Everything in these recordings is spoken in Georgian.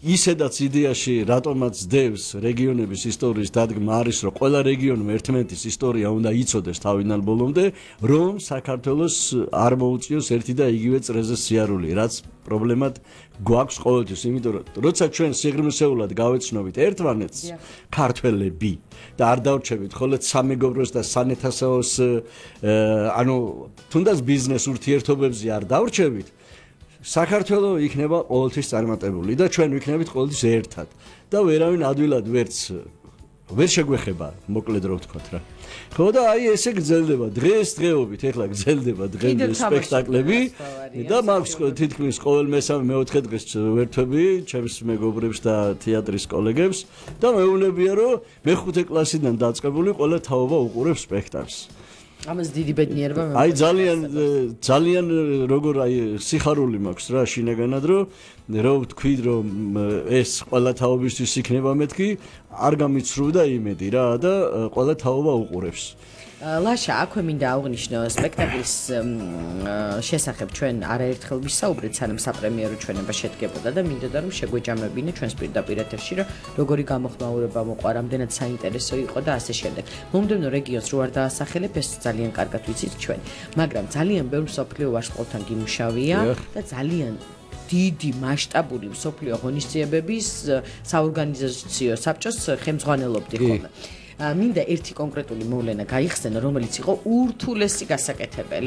ისედაც იდეაში რატომაც დევს რეგიონების ისტორიის დადგმა არის, რომ ყველა რეგიონი ერთმანეთის ისტორია უნდა იცოდეს თავიდან ბოლომდე, რომ საქართველოს არ მოუწიოს ერთი და იგივე წრეზე სიარული, რაც პრობლემად გვაქვს ყოველთვის, იმიტომ რომ როცა ჩვენ სიღრმისეულად გავეცნობით ერთმანეთს, ქართველები და არ დავრჩებით ხოლმე სამეგობროს და სანეთასაოს ანუ თუნდაც ბიზნეს ურთიერთობებზე არ დავრჩებით, საქართველო იქნება ყოველთვის წარმატებული და ჩვენ ვიქნებით ყოველთვის ერთად და ვერავინ ადვილად ვერ შეგვეხება, მოკლედ რო ვთქვათ რა. ხო და აი ესე გრძელდება დღესდღეობით, ეხლა გრძელდება დღემდე სპექტაკლები და მაქვს თითქმის ყოველ მესამე მეოთხე დღეს ვერთვები ჩემს მეგობრებს და თეატრის კოლეგებს და მეუბნებია რომ მეხუთე კლასიდან დაწყებული ყველა თაობა უყურებს სპექტაკლს. ამას დიდი ბედნიერება მე. აი ძალიან როგორ აი სიხარული მაქვს რა შინაგანად რომ ვთქვით რომ ეს ყველა თაობისთვის იქნება მეთქი არ გამიცრუვდა იმედი რა და ყველა თაობა უყურებს. ლაშა, აქვე მინდა აღვნიშნო სპექტაკლის შესახებ ჩვენ არაერთხელ ვისაუბრეთ, სანამ საპრემიერო ჩვენება შედგებოდა და მინდოდა რომ შეგვეჯამებინა ჩვენს პირდაპირ ეთერში, რომ როგორი გამოხმაურება მოყვა, რამდენად საინტერესო იყო და ასე შემდეგ. მომდევნო რეგიონს რო არ დაასახელებ, ეს ძალიან კარგად ვიცით ჩვენ, მაგრამ ძალიან ბევრ მსოფლიო ვარსკვლავთან გიმუშავია და ძალიან დიდი მასშტაბური მსოფლიო ღონისძიებების საორგანიზაციო საბჭოს ხელმძღვანელობდი ხოლმე. მინდა ერთი კონკრეტული მოვლენა გაიხსენო, რომელიც იყო ურთულესი გასაკეთებელი.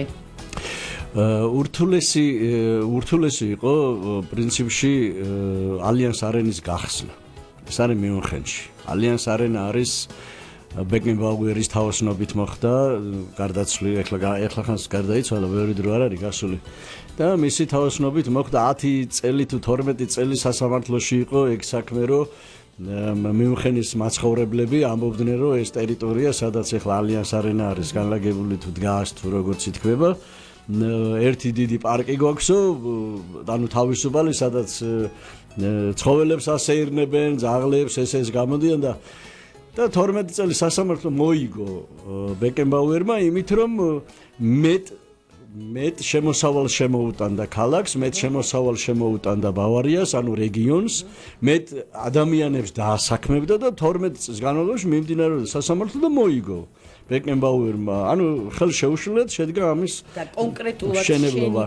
ურთულესი იყო პრინციპში ალიანს არენის გახსნა. ეს არის მიუნხენში. ალიანს არენა არის ბეკენბაუერის თაოსნობით მოხდა, გარდაცვლილი, ეხლა ხანს გარდაიცვალა, ბევრი დრო არ არის გასული. და მისი თაოსნობით მოხდა 10 წელი თუ 12 წელი სასამართლოში იყო ეგ საქმე, რომ მიუნხენის მაცხოვრებლები ამბობდნენ რომ ეს ტერიტორია სადაც ახლა ალიანს არენა არის განლაგებული თუ დგას თუ როგორც ითქვება ერთი დიდი პარკი გვაქვსო ანუ თავისუფალი სადაც ცხოველებს ასეირნებენ ძაღლებს ეს გამოდიან და 12 წელი სასამართლო მოიგო ბეკენბაუერმა იმით რომ მეტ შემოსავალ შემოუტანდა ქალაქს, მეტ შემოსავალ შემოუტანდა ბავარიას, ანუ რეგიონს, მეტ ადამიანებს დაასაქმებდა და 12 წლის განმავლობაში მიმდინარეობდა სასამართლო და მოიგო ბეკენბაუერმა. ანუ ხელშეუშლილად შედგა ამის კონკრეტულად შენებლობა.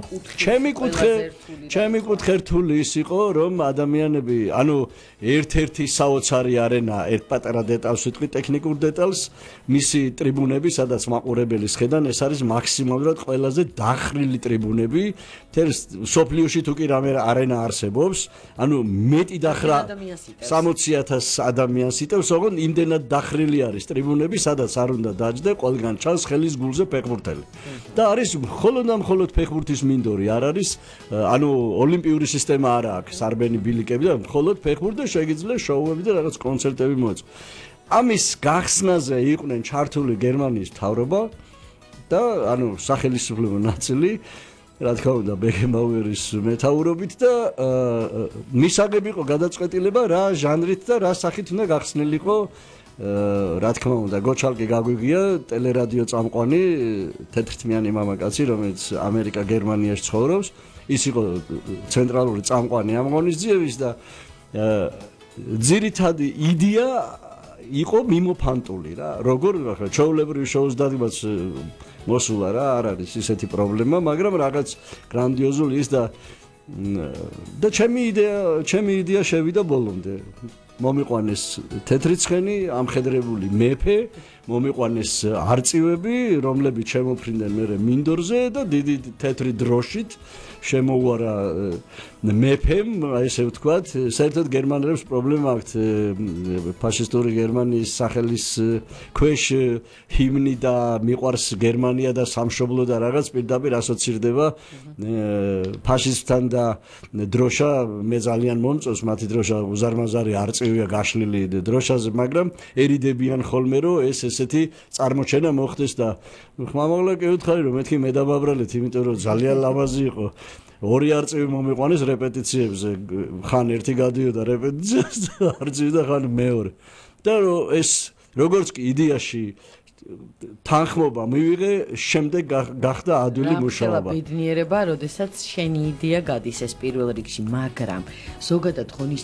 ჩემი კუთხე რთული ის იყო, რომ ადამიანები, ანუ ერთ-ერთი საოცარი არენა, ერთ პატარა დეტალს ვიტყვი, ტექნიკურ დეტალს, მისი ტრიბუნები, სადაც მაყურებელის ხედან, ეს არის მაქსიმალურად ყველაზე დახრილი ტრიბუნები. მთელ სოფლიოში თუ კი რამე არენა არსებობს, ანუ მეტი დახრა 60,000 ადამიანს იტევს, ოღონდ იმდენად დახრილი არის ტრიბუნები, სადაც არ უნდა დაჯდე, ყველგან ჩანს ხელის გულზე ფეხბურთელი. და არის მხოლოდ ფეხბურთის მინდორი, არ არის, ანუ ოლიმპიური სისტემა არ აქვს, არბენი ბილიკები და მხოლოდ ფეხბურთი და შეგიძლია შოუები და რაღაც კონცერტები მოეწყო. ამის გახსნაზე იყვნენ ჩართული გერმანიის მთავრობა და ანუ სახელმწიფო ნაწილი, რა თქმა უნდა, ბეკენბაუერის მეთაურობით და მისაღები იყო გადაწყვეტილება რა ჟანრით და რა სახით უნდა გახსნილიყო რა თქმა უნდა, გოჩალკი გაგვიგია ტელერადიო წამყვანი თეთრთმიანი მამაკაცი, რომელიც ამერიკა გერმანიაში ცხოვრობს. ის იყო ცენტრალური წამყვანი ამ ღონისძიების და ძირითადი იდეა იყო მიმოფანტული რა. როგორ ჩვეულებრივ შოუს დადგმაც მოსულა რა, არ არის ისეთი პრობლემა, მაგრამ რაღაც გრანდიოზული ის და ჩემი იდეა შევიდა ბოლომდე. მომიყვანეს თეთრი ცხენი, ამხედრებული მეფე, მომიყვანეს არწივები, რომლებიც შემოფრინდნენ მერე მინდორზე და დიდი თეთრი დროშით შემოუარა მეფემ, ესე ვთქვათ, საერთოდ გერმანელებს პრობლემა აქვთ ფაშისტური გერმანიის სახელის ქვეშ ჰიმნი და მიყვარს გერმანია და სამშობლო და რაღაც პირდაპირ ასოცირდება ფაშისტთან და დროშა მე ძალიან მომწონს მათი დროშა უზარმაზარი არწივია გაშლილი დროშაზე, მაგრამ ერიდებიან ხოლმე რომ ეს ესეთი წარმოჩენა მოხდეს და ხმამაღლა კი ვთხარი რომ მეთქი მე დავაბრალეთ, იმიტომ რომ ძალიან ლამაზი იყო. ორი არწივი მომიყვანეს რეპეტიციებზე, ხან ერთი გადიოდა რეპეტიციას არწივი და ხან მეორე. და ეს როგორც კი იდეაში თანხმობა მივიღე, შემდეგ გახდა ადვილი მუშაობა. ბედნიერება, როდესაც შენი იდეა გადის ეს პირველ რიგში, მაგრამ ზოგადად ღონის